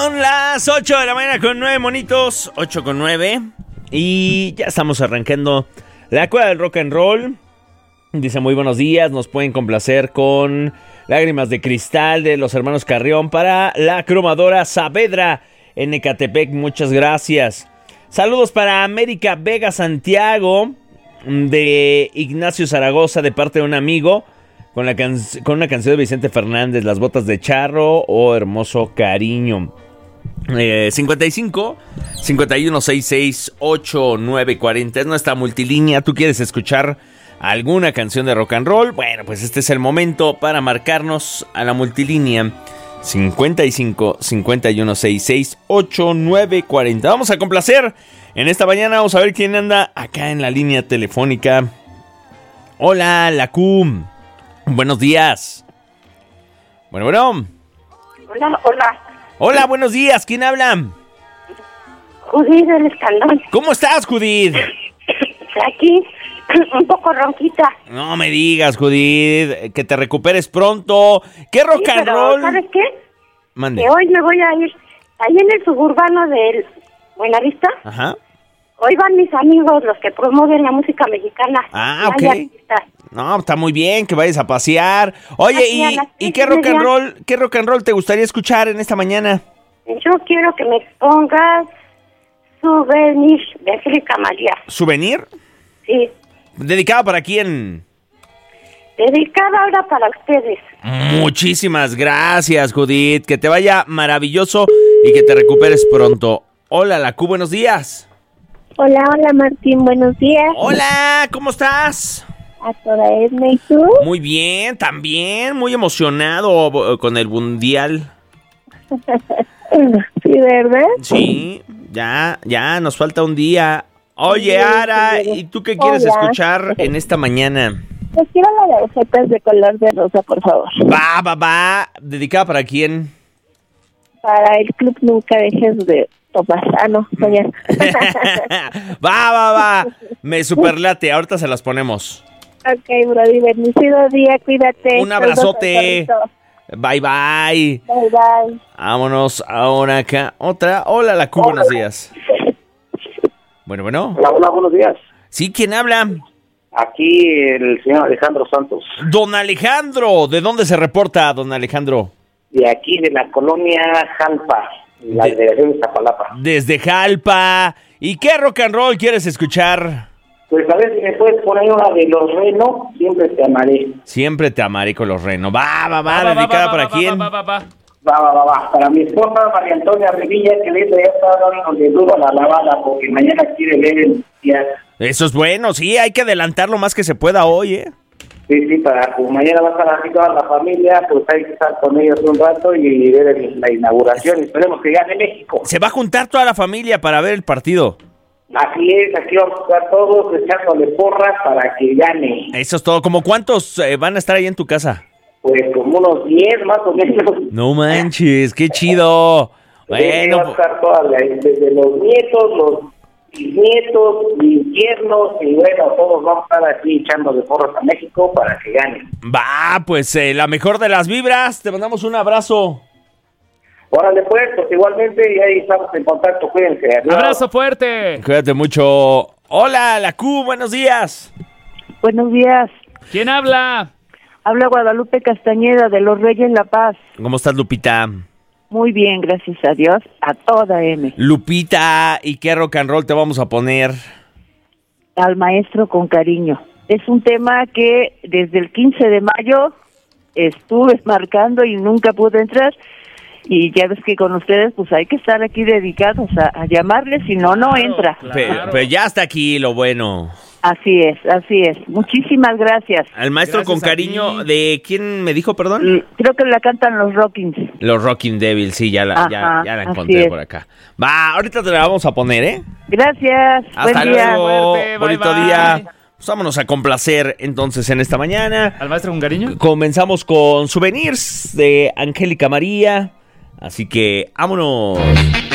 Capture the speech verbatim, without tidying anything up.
Son las ocho de la mañana con nueve monitos, ocho con nueve. Y ya estamos arrancando la Cueva del Rock and Roll. Dice muy buenos días, nos pueden complacer con Lágrimas de Cristal de los hermanos Carrión para la cromadora Saavedra en Ecatepec, muchas gracias. Saludos para América Vega Santiago de Ignacio Zaragoza de parte de un amigo con, la can- con una canción de Vicente Fernández, Las Botas de Charro o Hermoso Cariño. Eh, cincuenta y cinco, cincuenta y uno, sesenta y seis, ochenta y nueve, cuarenta es nuestra multilínea. ¿Tú quieres escuchar alguna canción de rock and roll? Bueno, pues este es el momento para marcarnos a la multilínea cincuenta y cinco, cincuenta y uno, sesenta y seis, ochenta y nueve, cuarenta. Vamos a complacer en esta mañana. Vamos a ver quién anda acá en la línea telefónica. Hola, la Q. Buenos días. Bueno, bueno. Hola, hola. Hola, buenos días. ¿Quién habla? Judith del Escandón. ¿Cómo estás, Judith? Aquí, un poco ronquita. No me digas, Judith, que te recuperes pronto. ¿Qué rock Sí, and pero, roll? ¿sabes qué? Mande. Que hoy me voy a ir ahí en el suburbano del Buenavista. Ajá. Hoy van mis amigos, los que promueven la música mexicana. Ah, Hay ok. artistas. No, está muy bien que vayas a pasear. Oye, Aquí a ¿y, las ¿y seis qué y rock and media. roll, qué rock and roll te gustaría escuchar en esta mañana? Yo quiero que me pongas Souvenir de Angélica María. ¿Souvenir? Sí, ¿Dedicado para quién? dedicada ahora para ustedes. Muchísimas gracias, Judith. Que te vaya maravilloso y que te recuperes pronto. Hola, la Q, buenos días. Hola, hola Martín, buenos días. Hola, ¿cómo estás? A toda Edna, ¿y tú? Muy bien, también, muy emocionado eh, con el mundial. Sí, ¿verdad? Sí, ya, ya, nos falta un día. Oye, Ara, ¿y tú qué quieres Hola. escuchar en esta mañana? Pues quiero la de agujetas de color de rosa, por favor. Va, va, va. ¿Dedicada para quién? Para el club Nunca Dejes de Tomar. Ah, no, soñar. Va, va, va. Me superlate, ahorita se las ponemos. Ok, Brody, bendecido día, cuídate. Un abrazote. Saludos al Bye, bye. perrito. Bye, bye. Vámonos ahora acá. Otra. Hola, la Q, buenos días. Bueno, bueno. Hola, hola, buenos días. Sí, ¿quién habla? Aquí el señor Alejandro Santos, Don Alejandro. ¿De dónde se reporta, don Alejandro? de aquí de la colonia Jalpa, la De- delegación de Iztapalapa. Desde Jalpa. ¿Y qué rock and roll quieres escuchar? Pues a ver si me puedes poner una de Los Reno, Siempre Te Amaré. Siempre te amaré con los renos. Va, va, va. Va, va, va, ¿Dedicada va, para va, quién? va, va, va, va. Va, va, va, va. Para mi esposa María Antonia Revilla, que le ya está dando de duro a la lavada, porque mañana quiere leer el día. Eso es bueno, sí, hay que adelantar lo más que se pueda hoy, ¿eh? Sí, sí, para como mañana va a estar aquí toda la familia, pues hay que estar con ellos un rato y ver el- la inauguración. Esperemos que gane México. Se va a juntar toda la familia para ver el partido. Así es, aquí vamos a estar todos echándole porras para que gane. Eso es todo. ¿Cómo cuántos eh, van a estar ahí en tu casa? Pues como unos diez más o menos. No manches, qué chido. Sí, va a Bueno, estar toda la- desde los nietos, los bisnietos, mis yernos, y bueno, todos vamos a estar aquí echando de porras a México para que gane. va, pues eh, la mejor de las vibras. Te mandamos un abrazo. Órale pues, pues igualmente, y ahí estamos en contacto, cuídense. Adiós. Abrazo fuerte. Cuídate mucho. Hola, la Q, buenos días. Buenos días. ¿Quién habla? Habla Guadalupe Castañeda de Los Reyes La Paz. ¿Cómo estás, Lupita? Muy bien, gracias a Dios. A toda M. Lupita, ¿y qué rock and roll te vamos a poner? Al maestro con cariño. Es un tema que desde el quince de mayo estuve marcando y nunca pude entrar. Y ya ves que con ustedes pues hay que estar aquí dedicados a, a llamarles, si no, no Claro, entra. claro. Pero, pero ya está aquí lo bueno. Así es, así es. Muchísimas gracias. Al maestro Gracias con a cariño, ti. ¿de quién me dijo, perdón? Y creo que la cantan los Rockins. Los Rocking Devils, sí, ya la, ya, Ajá, ya la así encontré es. por acá. Va, ahorita te la vamos a poner, ¿eh? Gracias. Hasta Buen día. luego, Suerte, bye, bonito bye. día. Pues vámonos a complacer entonces en esta mañana. ¿Al maestro con cariño? Comenzamos con Souvenirs de Angélica María. Así que vámonos.